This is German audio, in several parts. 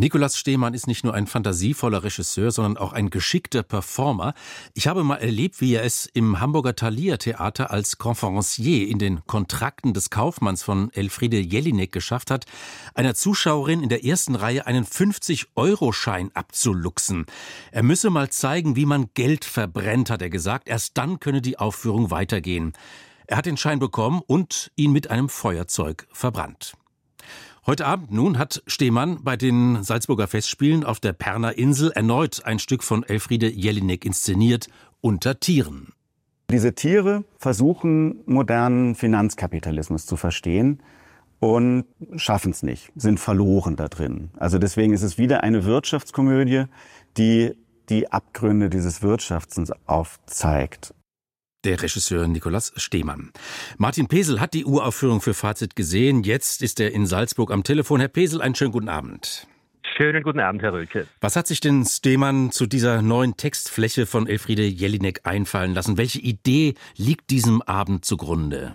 Nikolaus Stemann ist nicht nur ein fantasievoller Regisseur, sondern auch ein geschickter Performer. Ich habe mal erlebt, wie er es im Hamburger Thalia Theater als Conférencier in den Kontrakten des Kaufmanns von Elfriede Jelinek geschafft hat, einer Zuschauerin in der ersten Reihe einen 50-Euro-Schein abzuluxen. Er müsse mal zeigen, wie man Geld verbrennt, hat er gesagt. Erst dann könne die Aufführung weitergehen. Er hat den Schein bekommen und ihn mit einem Feuerzeug verbrannt. Heute Abend nun hat Stemann bei den Salzburger Festspielen auf der Perner Insel erneut ein Stück von Elfriede Jelinek inszeniert, Unter Tieren. Diese Tiere versuchen, modernen Finanzkapitalismus zu verstehen und schaffen es nicht, sind verloren da drin. Also deswegen ist es wieder eine Wirtschaftskomödie, die die Abgründe dieses Wirtschaftens aufzeigt. Der Regisseur Nikolaus Stemann. Martin Pesel hat die Uraufführung für Fazit gesehen. Jetzt ist er in Salzburg am Telefon. Herr Pesel, einen schönen guten Abend. Schönen guten Abend, Herr Röhlke. Was hat sich denn Stemann zu dieser neuen Textfläche von Elfriede Jelinek einfallen lassen? Welche Idee liegt diesem Abend zugrunde?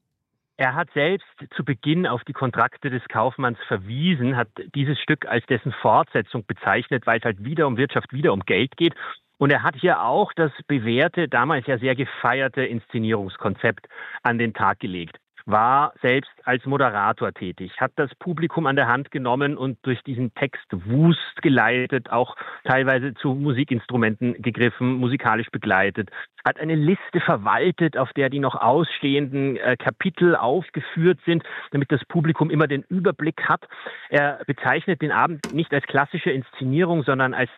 Er hat selbst zu Beginn auf die Kontrakte des Kaufmanns verwiesen, hat dieses Stück als dessen Fortsetzung bezeichnet, weil es halt wieder um Wirtschaft, wieder um Geld geht. Und er hat hier auch das bewährte, damals ja sehr gefeierte Inszenierungskonzept an den Tag gelegt. War selbst als Moderator tätig, hat das Publikum an der Hand genommen und durch diesen Text Wust geleitet, auch teilweise zu Musikinstrumenten gegriffen, musikalisch begleitet, hat eine Liste verwaltet, auf der die noch ausstehenden Kapitel aufgeführt sind, damit das Publikum immer den Überblick hat. Er bezeichnet den Abend nicht als klassische Inszenierung, sondern als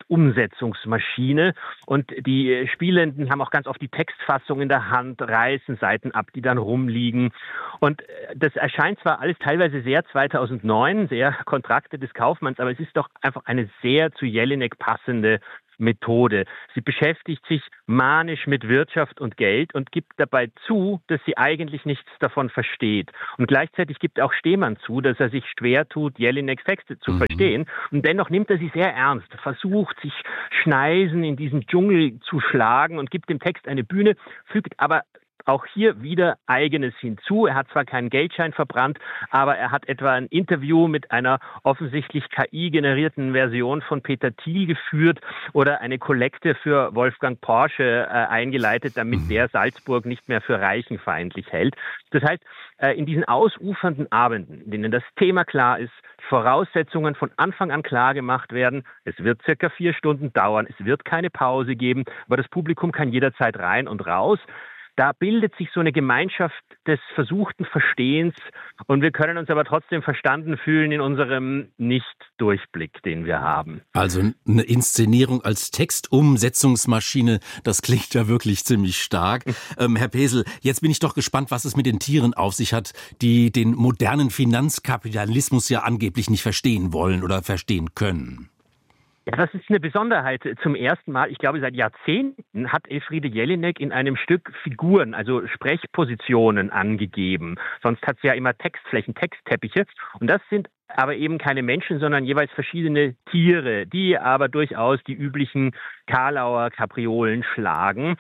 Textumsetzungsmaschine und die Spielenden haben auch ganz oft die Textfassung in der Hand, reißen Seiten ab, die dann rumliegen. Und das erscheint zwar alles teilweise sehr 2009, sehr Kontrakte des Kaufmanns, aber es ist doch einfach eine sehr zu Jelinek passende Methode. Sie beschäftigt sich manisch mit Wirtschaft und Geld und gibt dabei zu, dass sie eigentlich nichts davon versteht. Und gleichzeitig gibt auch Stemann zu, dass er sich schwer tut, Jelineks Texte zu verstehen. Und dennoch nimmt er sie sehr ernst, versucht, sich Schneisen in diesen Dschungel zu schlagen und gibt dem Text eine Bühne, fügt aber auch hier wieder Eigenes hinzu. Er hat zwar keinen Geldschein verbrannt, aber er hat etwa ein Interview mit einer offensichtlich KI-generierten Version von Peter Thiel geführt oder eine Kollekte für Wolfgang Porsche eingeleitet, damit der Salzburg nicht mehr für reichenfeindlich hält. Das heißt, in diesen ausufernden Abenden, in denen das Thema klar ist, Voraussetzungen von Anfang an klar gemacht werden, es wird circa 4 Stunden dauern, es wird keine Pause geben, aber das Publikum kann jederzeit rein und raus. Da bildet sich so eine Gemeinschaft des versuchten Verstehens und wir können uns aber trotzdem verstanden fühlen in unserem Nicht-Durchblick, den wir haben. Also eine Inszenierung als Textumsetzungsmaschine, das klingt ja wirklich ziemlich stark. Herr Pesel, jetzt bin ich doch gespannt, was es mit den Tieren auf sich hat, die den modernen Finanzkapitalismus ja angeblich nicht verstehen wollen oder verstehen können. Ja, das ist eine Besonderheit. Zum ersten Mal, ich glaube seit Jahrzehnten, hat Elfriede Jelinek in einem Stück Figuren, also Sprechpositionen angegeben. Sonst hat sie ja immer Textflächen, Textteppiche. Und das sind aber eben keine Menschen, sondern jeweils verschiedene Tiere, die aber durchaus die üblichen Kalauer Kapriolen schlagen.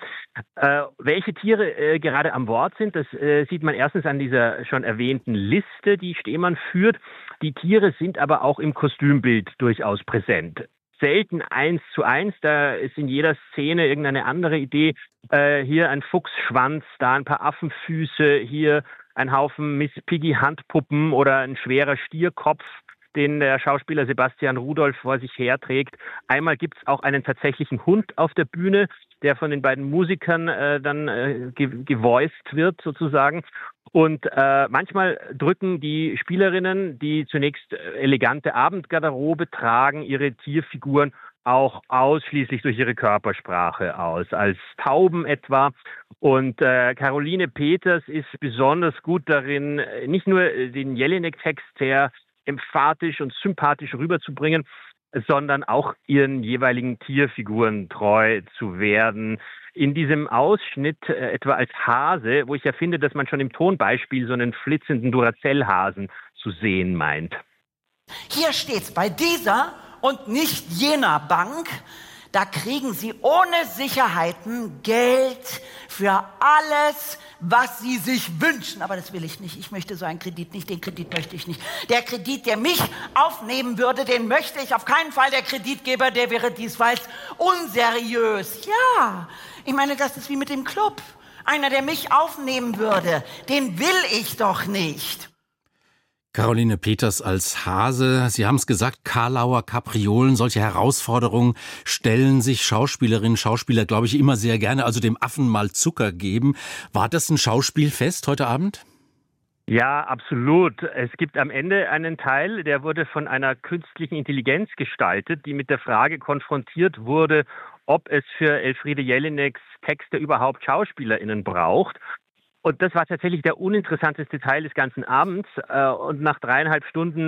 Welche Tiere gerade am Wort sind, das sieht man erstens an dieser schon erwähnten Liste, die Stemann führt. Die Tiere sind aber auch im Kostümbild durchaus präsent. Selten 1:1, da ist in jeder Szene irgendeine andere Idee. Hier ein Fuchsschwanz, da ein paar Affenfüße, hier ein Haufen Miss Piggy Handpuppen oder ein schwerer Stierkopf, den der Schauspieler Sebastian Rudolph vor sich herträgt. Einmal gibt es auch einen tatsächlichen Hund auf der Bühne, der von den beiden Musikern dann gevoiced wird sozusagen. Und manchmal drücken die Spielerinnen, die zunächst elegante Abendgarderobe tragen, ihre Tierfiguren auch ausschließlich durch ihre Körpersprache aus, als Tauben etwa. Und Caroline Peters ist besonders gut darin, nicht nur den Jelinek-Text sehr emphatisch und sympathisch rüberzubringen, sondern auch ihren jeweiligen Tierfiguren treu zu werden. In diesem Ausschnitt etwa als Hase, wo ich ja finde, dass man schon im Tonbeispiel so einen flitzenden Duracell-Hasen zu sehen meint. Hier steht's, bei dieser und nicht jener Bank Da kriegen Sie ohne Sicherheiten Geld für alles, was Sie sich wünschen. Aber das will ich nicht. Ich möchte so einen Kredit nicht. Den Kredit möchte ich nicht. Der Kredit, der mich aufnehmen würde, den möchte ich auf keinen Fall. Der Kreditgeber, der wäre diesfalls unseriös. Ja, ich meine, das ist wie mit dem Club. Einer, der mich aufnehmen würde, den will ich doch nicht. Caroline Peters als Hase. Sie haben es gesagt, Karlauer Kapriolen, solche Herausforderungen stellen sich Schauspielerinnen, Schauspieler, glaube ich, immer sehr gerne, also dem Affen mal Zucker geben. War das ein Schauspielfest heute Abend? Ja, absolut. Es gibt am Ende einen Teil, der wurde von einer künstlichen Intelligenz gestaltet, die mit der Frage konfrontiert wurde, ob es für Elfriede Jelineks Texte überhaupt SchauspielerInnen braucht. Und das war tatsächlich der uninteressanteste Teil des ganzen Abends. Und nach 3,5 Stunden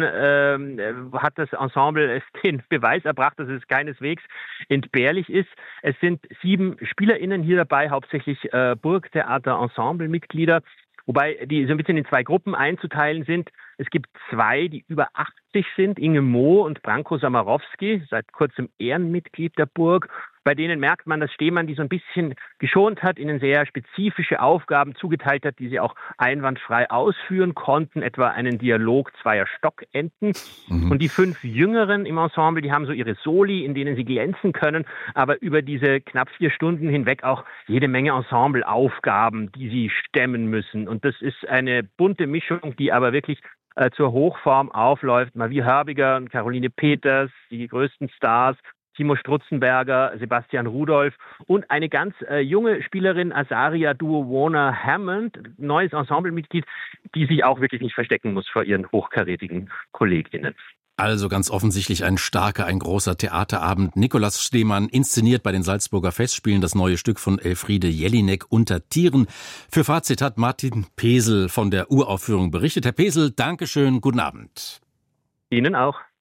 hat das Ensemble es den Beweis erbracht, dass es keineswegs entbehrlich ist. Es sind 7 SpielerInnen hier dabei, hauptsächlich Burgtheater-Ensemble-Mitglieder, wobei die so ein bisschen in 2 Gruppen einzuteilen sind. Es gibt 2, die über 80 sind, Inge Moh und Branko Samarowski, seit kurzem Ehrenmitglied der Burg. Bei denen merkt man, dass Stemann die so ein bisschen geschont hat, ihnen sehr spezifische Aufgaben zugeteilt hat, die sie auch einwandfrei ausführen konnten, etwa einen Dialog 2 Stockenten. Und die 5 Jüngeren im Ensemble, die haben so ihre Soli, in denen sie glänzen können, aber über diese knapp 4 Stunden hinweg auch jede Menge Ensembleaufgaben, die sie stemmen müssen. Und das ist eine bunte Mischung, die aber wirklich zur Hochform aufläuft. Marie Hörbiger und Caroline Peters, die größten Stars, Timo Strutzenberger, Sebastian Rudolph und eine ganz junge Spielerin, Azaria Duowana-Hammond, neues Ensemblemitglied, die sich auch wirklich nicht verstecken muss vor ihren hochkarätigen KollegInnen. Also ganz offensichtlich ein starker, ein großer Theaterabend. Nikolaus Stemann inszeniert bei den Salzburger Festspielen das neue Stück von Elfriede Jelinek, Unter Tieren. Für Fazit hat Martin Pesel von der Uraufführung berichtet. Herr Pesel, Dankeschön, guten Abend. Ihnen auch.